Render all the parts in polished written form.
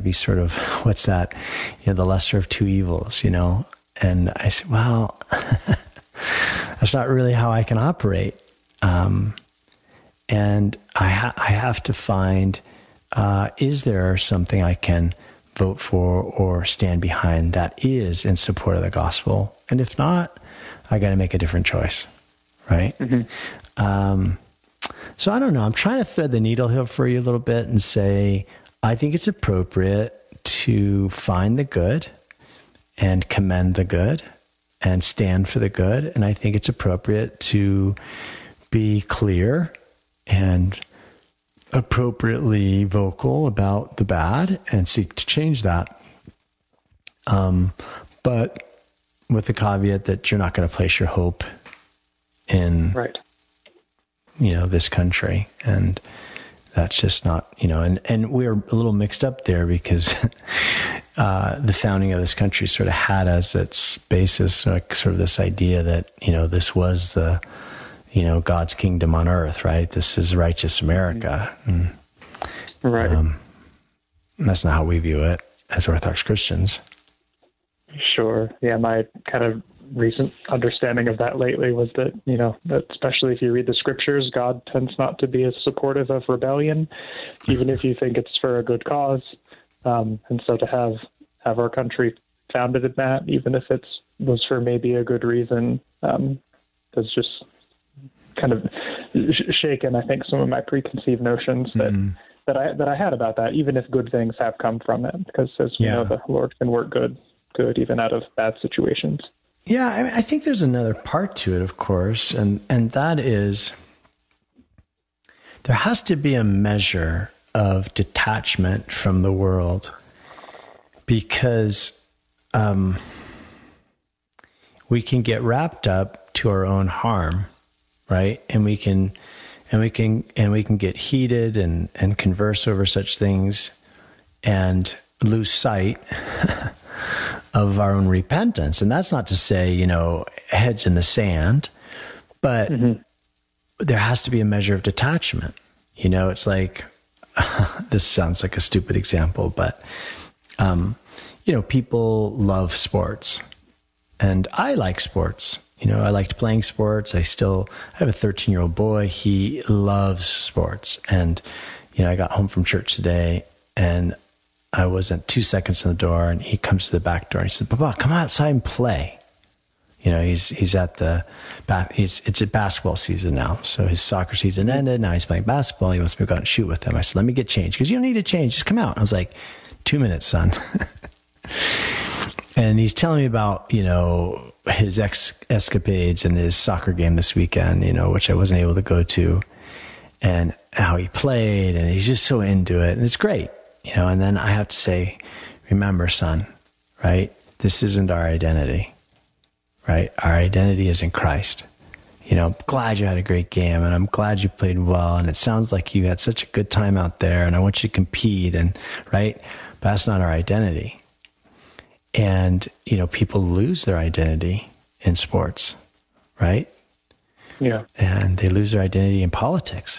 be sort of, what's that? The lesser of two evils, And I said, well, that's not really how I can operate. And I have to find, is there something I can vote for or stand behind that is in support of the gospel? And if not, I got to make a different choice, right? Mm-hmm. So I don't know. I'm trying to thread the needle here for you a little bit and say, I think it's appropriate to find the good and commend the good and stand for the good. And I think it's appropriate to be clear and appropriately vocal about the bad and seek to change that. But with the caveat that you're not going to place your hope in, right, this country. And that's just not, and we're a little mixed up there because the founding of this country sort of had as its basis like sort of this idea that, this was the, God's kingdom on earth, right? This is righteous America. And, right. That's not how we view it as Orthodox Christians. Sure. Yeah, my kind of recent understanding of that lately was that, that especially if you read the scriptures, God tends not to be as supportive of rebellion, even if you think it's for a good cause. And so to have our country founded in that, even if it was for maybe a good reason, has just kind of shaken, I think, some of my preconceived notions that I had about that, even if good things have come from it, because as we know, the Lord can work good even out of bad situations. Yeah, I think there's another part to it, of course, and that is there has to be a measure of detachment from the world, because we can get wrapped up to our own harm, right? And we can get heated and converse over such things and lose sight of our own repentance. And that's not to say, heads in the sand, but there has to be a measure of detachment. It's like, this sounds like a stupid example, but, people love sports, and I like sports. I liked playing sports. I have a 13-year-old boy. He loves sports. And, I got home from church today and I wasn't 2 seconds in the door, and he comes to the back door and he said, "Papa, come outside and play." He's at it's a basketball season now. So his soccer season ended. Now he's playing basketball. He wants me to go out and shoot with him. I said, "Let me get changed." He goes, "You don't need to change. Just come out." I was like, 2 minutes, son. And he's telling me about, his escapades and his soccer game this weekend, which I wasn't able to go to, and how he played, and he's just so into it. And it's great, and then I have to say, remember, son, right? This isn't our identity, right? Our identity is in Christ. I'm glad you had a great game, and I'm glad you played well, and it sounds like you had such a good time out there, and I want you to compete, and right? But that's not our identity. And, people lose their identity in sports, right? Yeah. And they lose their identity in politics.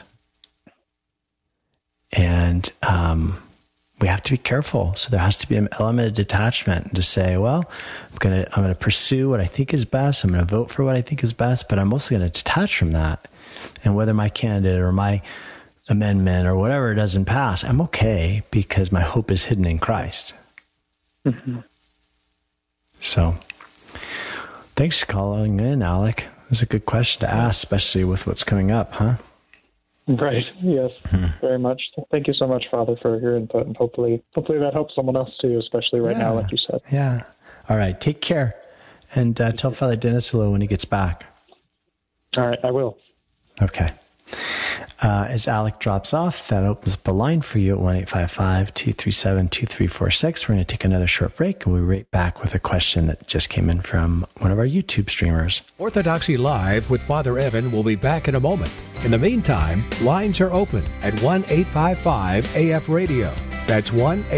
And we have to be careful. So there has to be an element of detachment to say, well, I'm going to pursue what I think is best. I'm going to vote for what I think is best, but I'm also going to detach from that. And whether my candidate or my amendment or whatever doesn't pass, I'm okay, because my hope is hidden in Christ. Mm-hmm. So thanks for calling in, Alec. It was a good question to ask, especially with what's coming up, huh? Right. Yes, very much. Thank you so much, Father, for your input, and hopefully that helps someone else too, especially right now, like you said. Yeah. All right. Take care. And tell Father Dennis hello when he gets back. All right. I will. Okay. As Alec drops off, that opens up a line for you at 1-855-237-2346. We're going to take another short break, and we'll be right back with a question that just came in from one of our YouTube streamers. Orthodoxy Live with Father Evan will be back in a moment. In the meantime, lines are open at 1-855-AF-RADIO. That's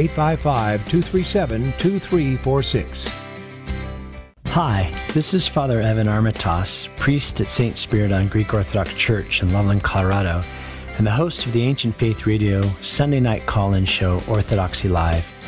1-855-237-2346. Hi, this is Father Evan Armitage, priest at St. Spiridon Greek Orthodox Church in Loveland, Colorado, and the host of the Ancient Faith Radio Sunday night call-in show, Orthodoxy Live.